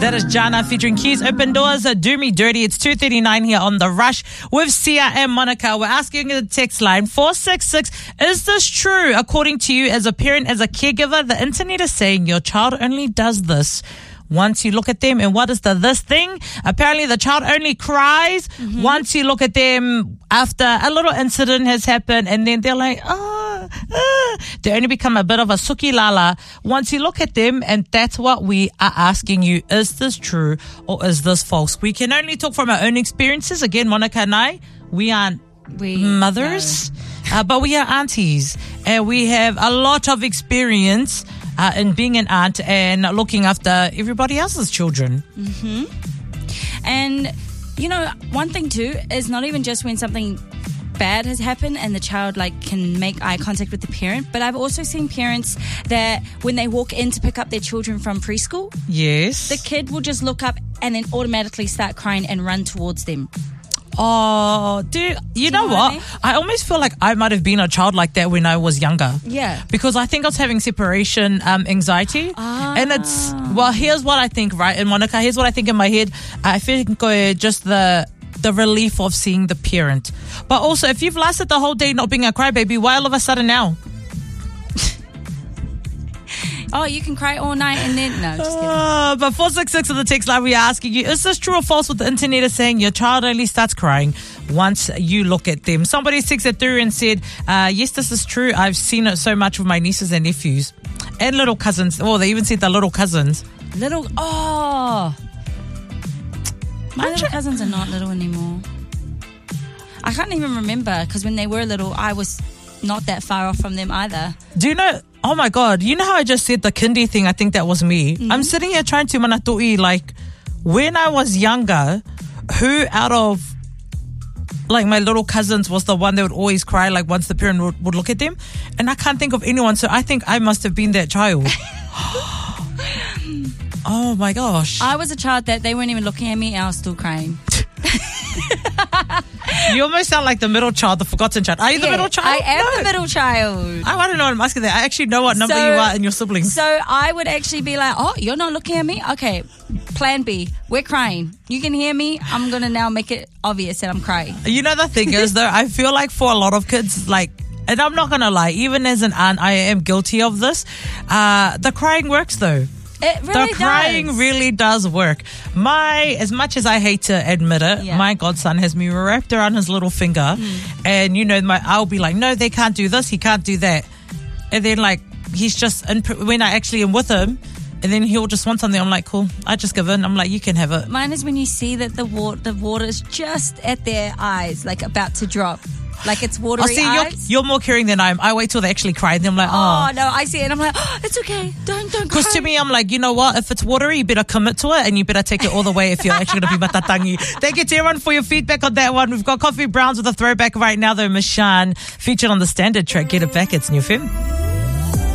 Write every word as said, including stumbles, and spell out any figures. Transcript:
That is Jana featuring Keys. Open Doors, uh, Do Me Dirty. It's two thirty-nine here on The Rush with Sia and Monica. We're asking you the text line four six six. Is this true? According to you, as a parent, as a caregiver, the internet is saying your child only does this once you look at them. And what is the this thing? Apparently the child only cries mm-hmm. once you look at them after a little incident has happened, and then they're like, oh, ah. They only become a bit of a suki lala once you look at them. And that's what we are asking you. Is this true or is this false? We can only talk from our own experiences. Again, Monica and I, we aren't we mothers, uh, but we are aunties, and we have a lot of experience Uh, in being an aunt and looking after everybody else's children. Mm-hmm. And, you know, one thing too is not even just when something bad has happened and the child like can make eye contact with the parent, but I've also seen parents that when they walk in to pick up their children from preschool, yes, the kid will just look up and then automatically start crying and run towards them. Oh, dude, you Do know, you know what? what I mean? I almost feel like I might have been a child like that when I was younger. Yeah. Because I think I was having separation um, anxiety. Ah. And it's, well, here's what I think, right? And Monica, here's what I think in my head. I think uh, just the the relief of seeing the parent. But also, if you've lasted the whole day not being a crybaby, why all of a sudden now? Oh, you can cry all night and then... No, just kidding. Uh, but four six six on the text line, we are asking you, is this true or false with the internet is saying your child only starts crying once you look at them? Somebody texted through and said, uh, yes, this is true. I've seen it so much with my nieces and nephews and little cousins. Oh, they even said the little cousins. Little... Oh. My little cousins are not little anymore. I can't even remember because when they were little, I was not that far off from them either. Do you know... Oh my God, you know how I just said the kindy thing? I think that was me. Mm-hmm. I'm sitting here trying to manatui, like, when I was younger, who out of, like, my little cousins was the one that would always cry, like, once the parent would, would look at them? And I can't think of anyone, so I think I must have been that child. Oh my gosh. I was a child that they weren't even looking at me and I was still crying. You almost sound like the middle child, the forgotten child. Are you yeah, the middle child? I am no. the middle child. I want to know what I'm asking that. I actually know what number so, you are in your siblings. So I would actually be like, oh, you're not looking at me? Okay, plan B. We're crying. You can hear me. I'm going to now make it obvious that I'm crying. You know, the thing is, though, I feel like for a lot of kids, like, and I'm not going to lie, even as an aunt, I am guilty of this. Uh, the crying works, though. It really the crying does. really does work. My, as much as I hate to admit it, yeah. my godson has me wrapped around his little finger, mm. and you know, my I'll be like, no, they can't do this, he can't do that, and then like he's just, and when I actually am with him, and then he'll just want something, I'm like, cool, I just give in. I'm like, you can have it. Mine is when you see that the water, the water is just at their eyes, like about to drop. Like it's watery oh, see, eyes. You're, you're more caring than I am. I wait till they actually cry, and then I'm like, oh. Oh, no, I see it, and I'm like, oh, it's okay. Don't, don't cry. Because to me, I'm like, you know what? If it's watery, you better commit to it, and you better take it all the way if you're actually going to be matatangi. Thank you to everyone for your feedback on that one. We've got Coffee Browns with a throwback right now, though. Mashan featured on the standard track. Get it back. It's New F M.